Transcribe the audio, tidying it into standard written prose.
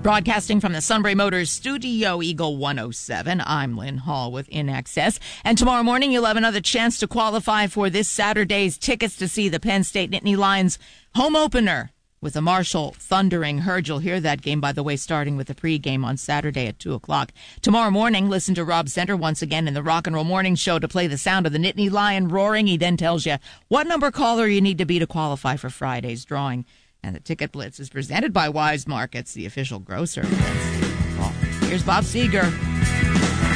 Broadcasting from the Sunbury Motors Studio, Eagle 107, I'm Lynn Hall with In Excess. And tomorrow morning, you'll have another chance to qualify for this Saturday's tickets to see the Penn State Nittany Lions home opener with the Marshall Thundering Herd. You'll hear that game, by the way, starting with the pregame on Saturday at 2 o'clock. Tomorrow morning, listen to Rob Center once again in the Rock and Roll Morning Show to play the sound of the Nittany Lion roaring. He then tells you what number caller you need to be to qualify for Friday's drawing. And the Ticket Blitz is presented by Wise Markets, the official grocer. Here's Bob Seger.